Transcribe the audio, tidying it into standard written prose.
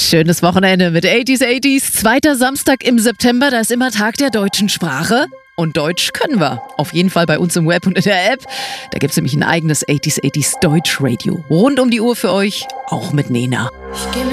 Schönes Wochenende mit 80s. Zweiter Samstag im September, da ist immer Tag der deutschen Sprache. Und Deutsch können wir. Auf jeden Fall bei uns im Web und in der App. Da gibt es nämlich ein eigenes 80s Deutsch Radio. Rund um die Uhr für euch, auch mit Nena.